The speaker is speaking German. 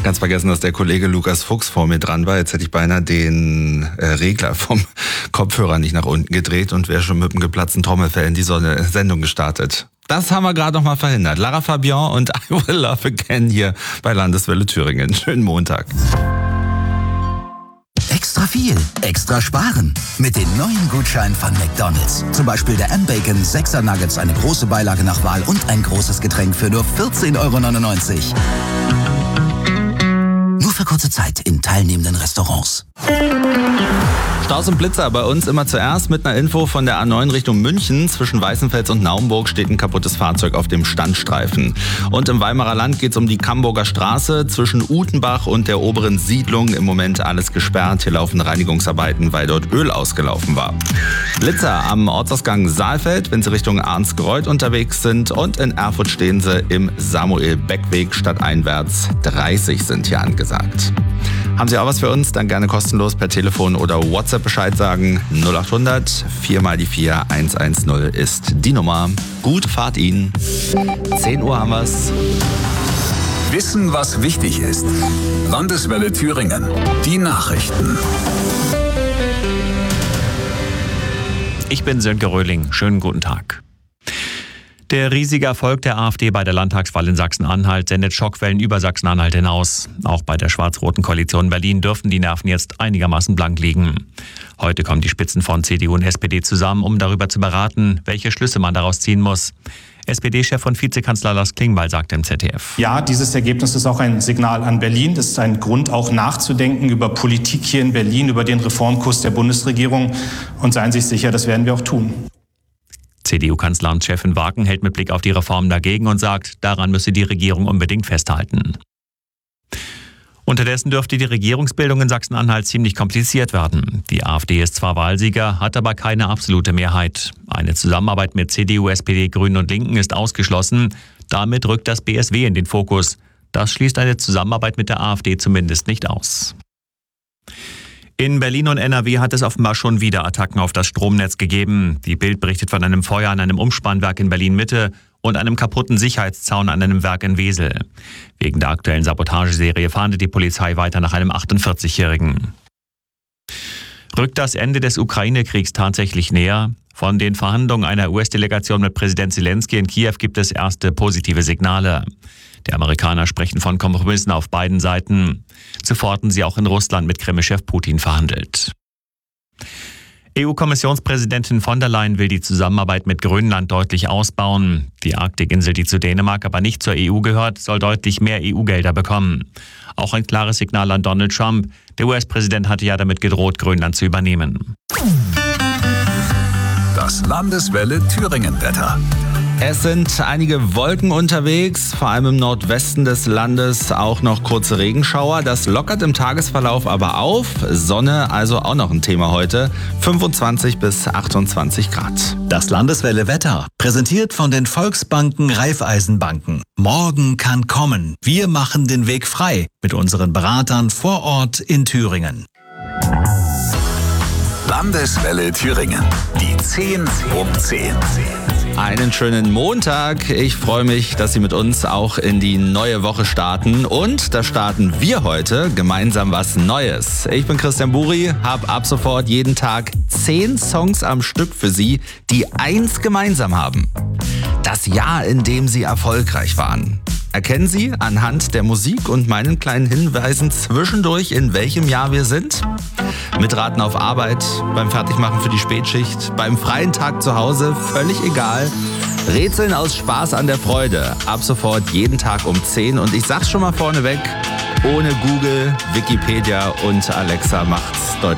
Ganz vergessen, dass der Kollege Lukas Fuchs vor mir dran war. Jetzt hätte ich beinahe den Regler vom Kopfhörer nicht nach unten gedreht und wäre schon mit dem geplatzten Trommelfell in die Sendung gestartet. Das haben wir gerade noch mal verhindert. Lara Fabian und I Will Love Again hier bei Landeswelle Thüringen. Schönen Montag. Extra viel, extra sparen. Mit den neuen Gutscheinen von McDonald's. Zum Beispiel der M-Bacon 6er Nuggets, eine große Beilage nach Wahl und ein großes Getränk für nur 14,99 €. Nur für kurze Zeit in teilnehmenden Restaurants. Staus und Blitzer bei uns immer zuerst mit einer Info von der A9 Richtung München. Zwischen Weißenfels und Naumburg steht ein kaputtes Fahrzeug auf dem Standstreifen. Und im Weimarer Land geht es um die Camburger Straße zwischen Utenbach und der oberen Siedlung. Im Moment alles gesperrt. Hier laufen Reinigungsarbeiten, weil dort Öl ausgelaufen war. Blitzer am Ortsausgang Saalfeld, wenn Sie Richtung Arnsgreuth unterwegs sind. Und in Erfurt stehen Sie im Samuel-Beck-Weg stadteinwärts. 30 sind hier angesagt. Haben Sie auch was für uns? Dann gerne kostenlos per Telefon oder WhatsApp Bescheid sagen. 0800 4 mal die 4 110 ist die Nummer. Gute Fahrt Ihnen. 10 Uhr haben wir's. Wissen, was wichtig ist. Landeswelle Thüringen. Die Nachrichten. Ich bin Sönke Röhling. Schönen guten Tag. Der riesige Erfolg der AfD bei der Landtagswahl in Sachsen-Anhalt sendet Schockwellen über Sachsen-Anhalt hinaus. Auch bei der schwarz-roten Koalition in Berlin dürften die Nerven jetzt einigermaßen blank liegen. Heute kommen die Spitzen von CDU und SPD zusammen, um darüber zu beraten, welche Schlüsse man daraus ziehen muss. SPD-Chef und Vizekanzler Lars Klingbeil sagte im ZDF. Ja, dieses Ergebnis ist auch ein Signal an Berlin. Das ist ein Grund, auch nachzudenken über Politik hier in Berlin, über den Reformkurs der Bundesregierung. Und seien Sie sich sicher, das werden wir auch tun. CDU-Kanzler und Chefin Wagen hält mit Blick auf die Reformen dagegen und sagt, daran müsse die Regierung unbedingt festhalten. Unterdessen dürfte die Regierungsbildung in Sachsen-Anhalt ziemlich kompliziert werden. Die AfD ist zwar Wahlsieger, hat aber keine absolute Mehrheit. Eine Zusammenarbeit mit CDU, SPD, Grünen und Linken ist ausgeschlossen. Damit rückt das BSW in den Fokus. Das schließt eine Zusammenarbeit mit der AfD zumindest nicht aus. In Berlin und NRW hat es offenbar schon wieder Attacken auf das Stromnetz gegeben. Die Bild berichtet von einem Feuer an einem Umspannwerk in Berlin-Mitte und einem kaputten Sicherheitszaun an einem Werk in Wesel. Wegen der aktuellen Sabotageserie fahndet die Polizei weiter nach einem 48-Jährigen. Rückt das Ende des Ukraine-Kriegs tatsächlich näher? Von den Verhandlungen einer US-Delegation mit Präsident Zelensky in Kiew gibt es erste positive Signale. Die Amerikaner sprechen von Kompromissen auf beiden Seiten. Zuvor hatten sie auch in Russland mit Kreml-Chef Putin verhandelt. EU-Kommissionspräsidentin von der Leyen will die Zusammenarbeit mit Grönland deutlich ausbauen. Die Arktikinsel, die zu Dänemark aber nicht zur EU gehört, soll deutlich mehr EU-Gelder bekommen. Auch ein klares Signal an Donald Trump. Der US-Präsident hatte ja damit gedroht, Grönland zu übernehmen. Das Landeswelle Thüringen-Wetter. Es sind einige Wolken unterwegs, vor allem im Nordwesten des Landes auch noch kurze Regenschauer. Das lockert im Tagesverlauf aber auf. Sonne also auch noch ein Thema heute. 25 bis 28 Grad. Das Landeswelle Wetter, präsentiert von den Volksbanken Raiffeisenbanken. Morgen kann kommen. Wir machen den Weg frei mit unseren Beratern vor Ort in Thüringen. Landeswelle Thüringen. Die 10 um 10. Einen schönen Montag. Ich freue mich, dass Sie mit uns auch in die neue Woche starten. Und da starten wir heute gemeinsam was Neues. Ich bin Christian Buri, habe ab sofort jeden Tag 10 Songs am Stück für Sie, die eins gemeinsam haben: das Jahr, in dem Sie erfolgreich waren. Erkennen Sie anhand der Musik und meinen kleinen Hinweisen zwischendurch, in welchem Jahr wir sind? Mitraten auf Arbeit, beim Fertigmachen für die Spätschicht, beim freien Tag zu Hause, völlig egal. Rätseln aus Spaß an der Freude. Ab sofort jeden Tag um 10. Und ich sag's schon mal vorneweg, ohne Google, Wikipedia und Alexa macht's deutlich